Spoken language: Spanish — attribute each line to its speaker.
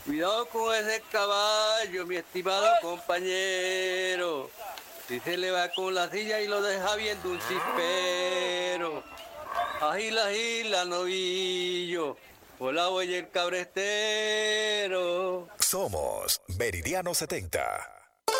Speaker 1: Cuidado con ese caballo, mi estimado compañero. Si se le va con la silla y lo deja viendo un cispero. Agila, agila, novillo. Por la huella el cabrestero.
Speaker 2: Somos Meridiano 70.